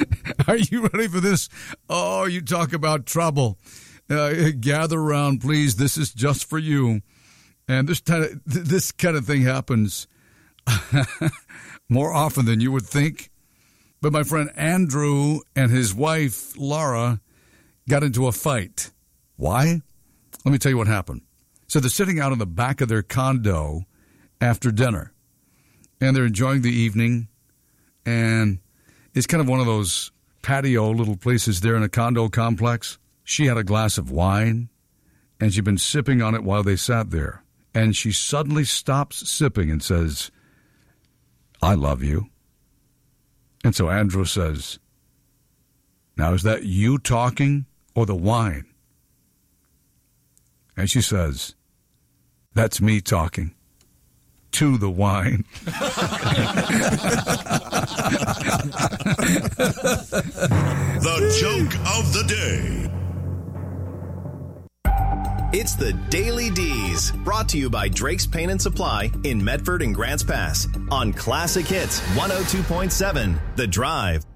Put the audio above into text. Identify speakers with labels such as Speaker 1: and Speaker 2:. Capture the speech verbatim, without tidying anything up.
Speaker 1: Are you ready for this? Oh, you talk about trouble. Uh, gather around, please. This is just for you. And this kind of, this kind of thing happens more often than you would think. But my friend Andrew and his wife, Laura, got into a fight. Why? Let me tell you what happened. So they're sitting out in the back of their condo after dinner, and they're enjoying the evening, and it's kind of one of those patio little places there in a condo complex. She had a glass of wine, and she'd been sipping on it while they sat there, and she suddenly stops sipping and says, "I love you." And so Andrew says, "Now, is that you talking or the wine?" And she says, "That's me talking to the wine."
Speaker 2: The joke of the day.
Speaker 3: It's the Daily D's, brought to you by Drake's Paint and Supply in Medford and Grants Pass on Classic Hits one oh two point seven, The Drive.